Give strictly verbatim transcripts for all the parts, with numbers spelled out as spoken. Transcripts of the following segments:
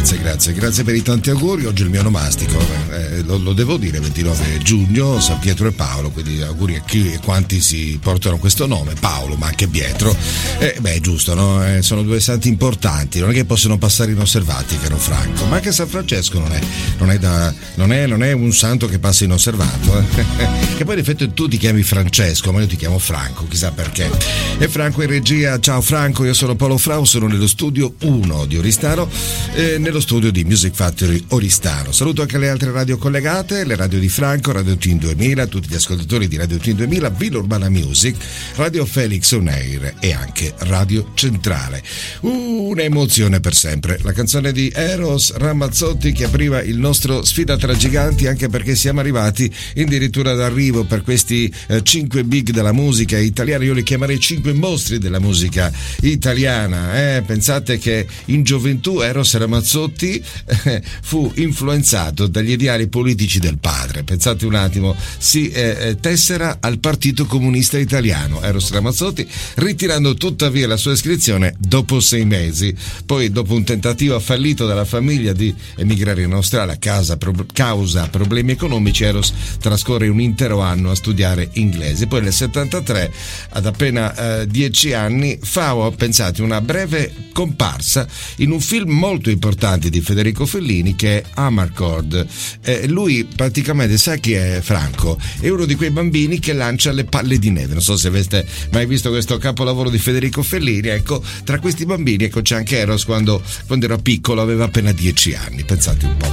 grazie, grazie, grazie per i tanti auguri. Oggi è il mio onomastico, eh, lo, lo devo dire, ventinove giugno, San Pietro e Paolo, quindi auguri a chi e quanti si portano questo nome, Paolo, ma anche Pietro. Eh, beh, è giusto, no? Eh, sono due santi importanti, non è che possono passare inosservati, caro Franco, ma anche San Francesco non è, non è, da, non è, non è un santo che passa inosservato, eh. Che poi in effetti tu ti chiami Francesco, ma io ti chiamo Franco, chissà perché. E Franco in regia. Ciao Franco, io sono Paolo Frau, sono nello studio uno di Oristano, eh, nello studio di Music Factory Oristano. Saluto anche le altre radio collegate, le radio di Franco, Radio Team duemila, tutti gli ascoltatori di Radio Team duemila, Villa Urbana Music, Radio Felix On Air e anche Radio Centrale. Un'emozione per sempre. La canzone di Eros Ramazzotti che apriva il nostro Sfida tra Giganti, anche perché siamo arrivati addirittura d'arrivo per questi eh, cinque big della musica italiana. Io li chiamerei cinque mostri della musica italiana. Eh? Pensate che in gioventù Eros Ramazzotti eh, fu influenzato dagli ideali politici del padre. Pensate un attimo, si eh, tessera al Partito Comunista Italiano Eros Ramazzotti, ritirando tuttavia la sua iscrizione dopo sei mesi. Poi, dopo un tentativo fallito dalla famiglia di emigrare in Australia a casa, pro, causa problemi economici, Eros trascorre un intero anno a studiare inglese. Poi nel settantatré, ad appena eh, dieci anni, fa, pensate, una breve comparsa in un film molto importante di Federico Fellini che è Amarcord. Eh, lui praticamente, sa chi è Franco? È uno di quei bambini che lancia le palle di neve. Non so se aveste mai visto questo capolavoro di Federico Fellini. Ecco, tra questi bambini, ecco, c'è anche Eros quando, quando era piccolo, aveva appena dieci anni. Pensate un po'.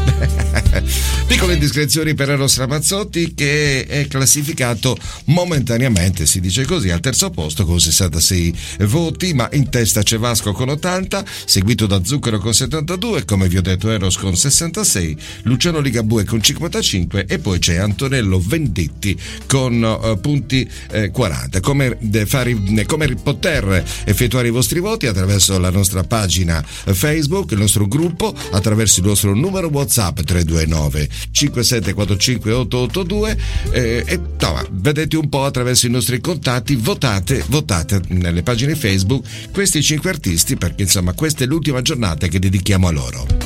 Piccole indiscrezioni per Eros Ramazzotti, che è classificato momentaneamente, si dice così, al terzo posto con sessantasei voti, ma in testa c'è Vasco con ottanta, seguito da Zucchero con settantadue, come vi ho detto Eros con sessantasei, Luciano Ligabue con cinquantacinque e poi c'è Antonello Venditti con uh, punti eh, quaranta. Come, de, fare, come poter effettuare i vostri voti? Attraverso la nostra pagina Facebook, il nostro gruppo, attraverso il nostro numero WhatsApp tre due nove cinque sette quattro cinque otto otto due eh, e no, vedete un po' attraverso i nostri contatti, votate, votate nelle pagine Facebook questi cinque artisti, perché insomma questa è l'ultima giornata che dedichiamo a loro.